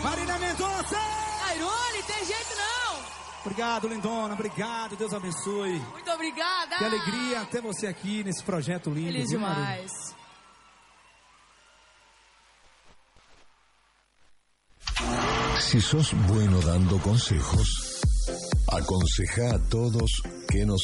Marina Mendonça! Airone, tem jeito não! Obrigado, lindona, obrigado, Deus abençoe. Muito obrigada! Que alegria ter você aqui nesse projeto lindo. Feliz viu, Marina? demais. Si sos bueno dando consejos, aconseja a todos que nos